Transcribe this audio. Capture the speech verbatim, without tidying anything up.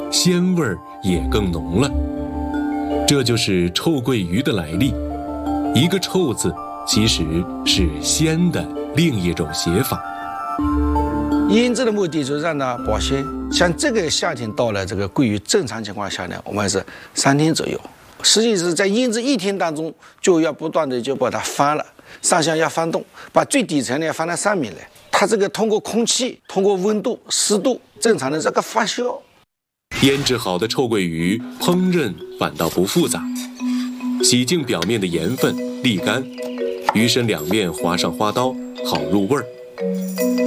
鲜味儿也更浓了。这就是臭鳜鱼的来历。一个臭字其实是鲜的另一种写法。 腌制的目的就是让它保鲜。像这个夏天到了，这个鳜鱼正常情况下呢，我们是三天左右。实际是在腌制一天当中，就要不断的就把它翻了，上下要翻动，把最底层呢要翻到上面来。它这个通过空气、通过温度、湿度正常的这个发酵。 腌制好的臭鳜鱼烹饪反倒不复杂，洗净表面的盐分，沥干，鱼身两面划上花刀，好入味儿。